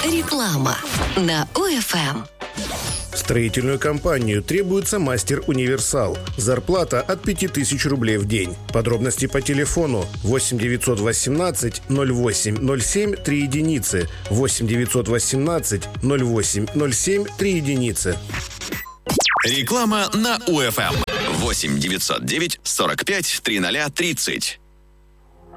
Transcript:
Реклама на УФМ. В строительную компанию требуется мастер-универсал. Зарплата от 5000 рублей в день. Подробности по телефону 8 918 08 07 3 единицы. 8 918 08 07 3 единицы. Реклама на УФМ. 8 909 45 300 30.